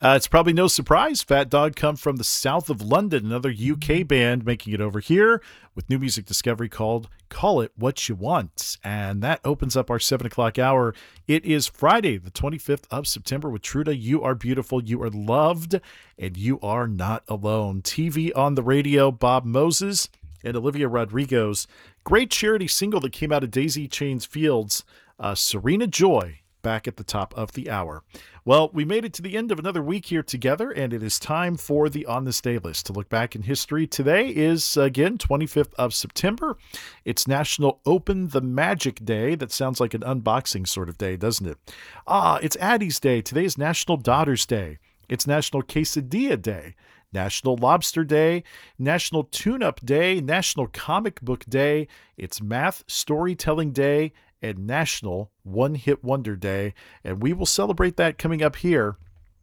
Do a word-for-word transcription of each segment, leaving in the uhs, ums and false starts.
Uh, it's probably no surprise. Fat Dog come from the south of London, another U K band making it over here with new music discovery called Call It What You Want. And that opens up our seven o'clock hour. It is Friday, the twenty-fifth of September with Truda. You are beautiful, you are loved, and you are not alone. T V on the radio, Bob Moses and Olivia Rodrigo's great charity single that came out of Daisy Chains Fields, uh, Serena Joy, back at the top of the hour. Well, we made it to the end of another week here together, and it is time for the On This Day list. To look back in history, today is, again, twenty-fifth of September. It's National Open the Magic Day. That sounds like an unboxing sort of day, doesn't it? Ah, it's Addie's Day. Today is National Daughters Day. It's National Quesadilla Day, National Lobster Day, National Tune-Up Day, National Comic Book Day. It's Math Storytelling Day, and National One Hit Wonder Day. And we will celebrate that coming up here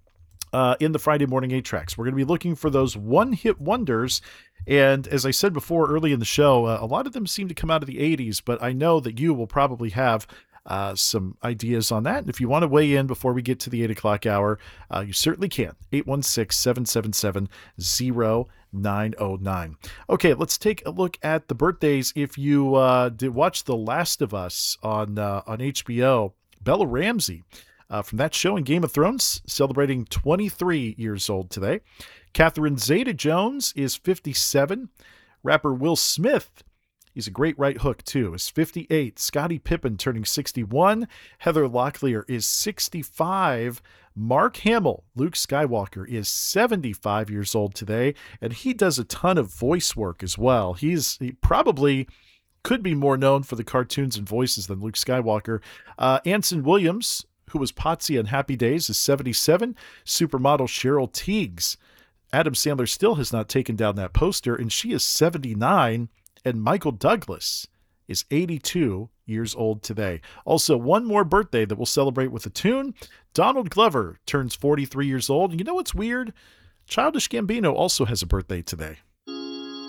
uh, in the Friday Morning eight Tracks. We're going to be looking for those one-hit wonders. And as I said before early in the show, uh, a lot of them seem to come out of the eighties, but I know that you will probably have uh, some ideas on that. And if you want to weigh in before we get to the eight o'clock hour, uh, you certainly can. eight one six, seven seven seven, zero nine zero nine. Okay, let's take a look at the birthdays. If you uh, did watch The Last of Us on uh, on H B O, Bella Ramsey uh, from that show in Game of Thrones, celebrating twenty-three years old today. Catherine Zeta-Jones is fifty-seven. Rapper Will Smith, he's a great right hook too, is fifty-eight. Scottie Pippen turning sixty-one. Heather Locklear is sixty-five. Mark Hamill, Luke Skywalker, is seventy-five years old today, and he does a ton of voice work as well. He's he probably could be more known for the cartoons and voices than Luke Skywalker. Uh, Anson Williams, who was Potsy on Happy Days, is seventy-seven. Supermodel Cheryl Tiegs, Adam Sandler still has not taken down that poster, and she is seventy-nine. And Michael Douglas is eighty-two years old today. Also, one more birthday that we'll celebrate with a tune. Donald Glover turns forty-three years old. And you know what's weird? Childish Gambino also has a birthday today.